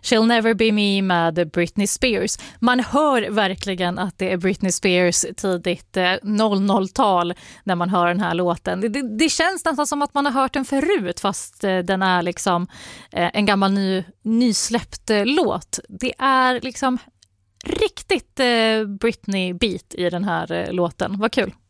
She'll Never Be Me med Britney Spears. Man hör verkligen att det är Britney Spears tidigt 00-tal när man hör den här låten. Det känns nästan som att man har hört den förut, fast den är liksom en gammal nysläppt låt. Det är liksom riktigt Britney-beat i den här låten. Vad kul!